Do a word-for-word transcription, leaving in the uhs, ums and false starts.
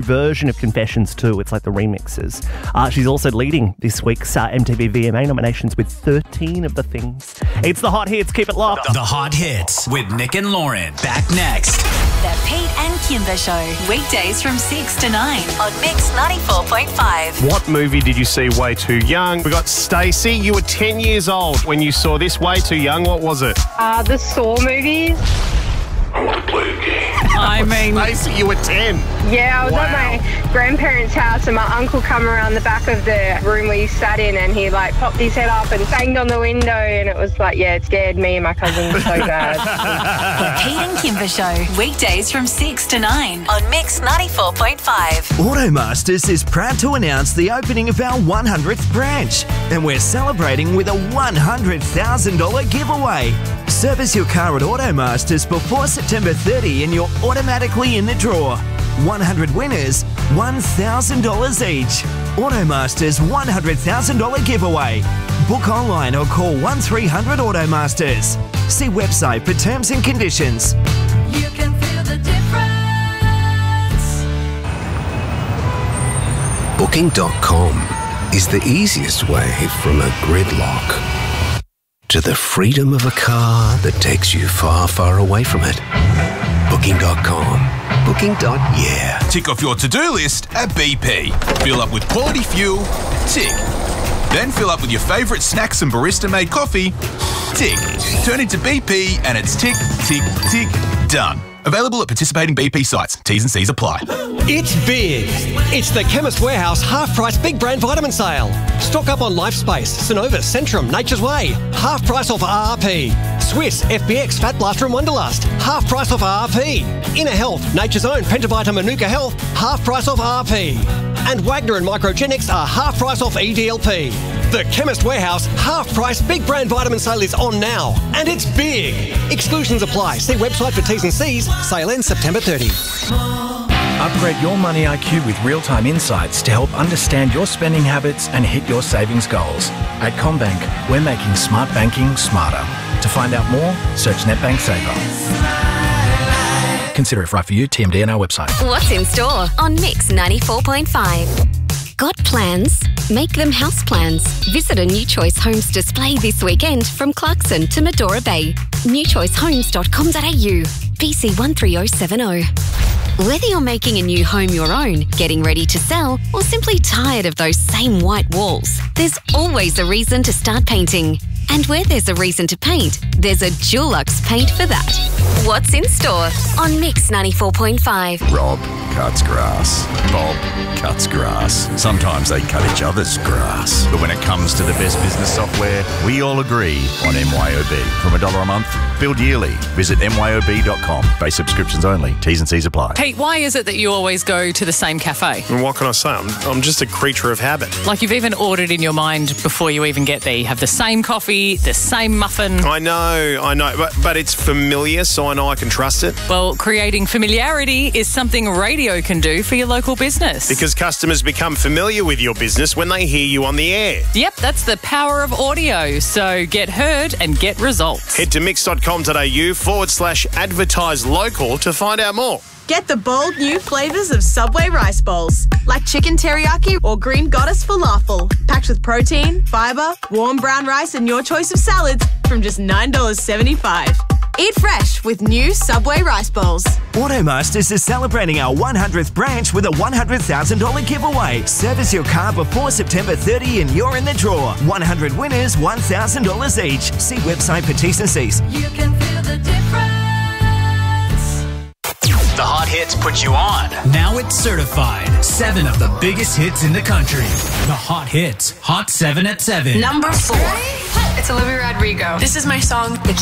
version of Confessions too. It's like the remixes. Uh, she's also leading this week's uh, M T V V M A nominations with thirteen of the things. It's the Hot Hits. Keep it locked. The Hot Hits with Nick and Lauren. Back next. The Pete and Kimber Show. Weekdays from six to nine on Mix ninety-four point five. What movie did you see way too young? We got Stacey. You were ten years old when you saw this. Way too young. What was it? Uh, the Saw movies. I want to play a game. I mean... Stacey, you were ten. Yeah, I was Wow. at my grandparents' house and my uncle come around the back of the room we sat in and he like popped his head up and banged on the window and it was like, yeah, it scared me and my cousin so bad. The Pete and Kimber Show. Weekdays from six to nine on Mix ninety-four point five. Automasters is proud to announce the opening of our one hundredth branch, and we're celebrating with a one hundred thousand dollars giveaway. Service your car at Automasters before September thirtieth and you're automatically in the draw. one hundred winners, one thousand dollars each. Automasters one hundred thousand dollars giveaway. Book online or call one three hundred Automasters. See website for terms and conditions. You can feel the difference. Booking dot com is the easiest way from a gridlock to the freedom of a car that takes you far, far away from it. Booking dot com. Booking. Yeah. Tick off your to-do list at B P. Fill up with quality fuel. Tick. Then fill up with your favourite snacks and barista-made coffee. Tick. Turn into B P and it's tick, tick, tick, done. Available at participating B P sites. T's and C's apply. It's big. It's the Chemist Warehouse half-price big brand vitamin sale. Stock up on Lifespace, Synovus, Centrum, Nature's Way. Half price off R R P. Swiss, F B X, Fat Blaster and Wonderlust. Half price off R R P. Inner Health, Nature's Own, Pentavita, Manuka Health. Half price off R R P. And Wagner and Microgenics are half price off E D L P. The Chemist Warehouse half-price big brand vitamin sale is on now. And it's big. Exclusions apply. See website for T's and C's. Sale ends September thirtieth. Upgrade your money I Q with real-time insights to help understand your spending habits and hit your savings goals. At CommBank, we're making smart banking smarter. To find out more, search NetBank Saver. Consider if right for you. T M D on our website. What's in store on Mix ninety-four point five? Got plans? Make them house plans. Visit a New Choice Homes display this weekend from Clarkson to Medora Bay. new choice homes dot com dot a u. B C one three zero seven zero. Whether you're making a new home your own, getting ready to sell, or simply tired of those same white walls, there's always a reason to start painting. And where there's a reason to paint, there's a Dulux paint for that. What's in store on Mix ninety-four point five? Rob cuts grass. Bob cuts grass. Sometimes they cut each other's grass. But when it comes to the best business software, we all agree on M Y O B. From a dollar a month, billed yearly. Visit M Y O B dot com. Base subscriptions only. T's and C's apply. Pete, why is it that you always go to the same cafe? And what can I say? I'm, I'm just a creature of habit. Like you've even ordered in your mind before you even get there. You have the same coffee, the same muffin. I know, I know, but, but it's familiar, so I know I can trust it. Well, creating familiarity is something radio can do for your local business. Because customers become familiar with your business when they hear you on the air. Yep, that's the power of audio. So get heard and get results. Head to mix dot com dot a u forward slash advertise local to find out more. Get the bold new flavours of Subway rice bowls, like chicken teriyaki or green goddess falafel, packed with protein, fibre, warm brown rice and your choice of salads from just nine dollars seventy-five. Eat fresh with new Subway rice bowls. Automasters is celebrating our one hundredth branch with a one hundred thousand dollars giveaway. Service your car before September thirtieth and you're in the draw. one hundred winners, one thousand dollars each. See website for T's and C's. You can feel the difference. The Hot Hits put you on. Now it's certified. Seven of the biggest hits in the country. The Hot Hits. Hot seven at seven. Number four. It's Olivia Rodrigo. This is my song, The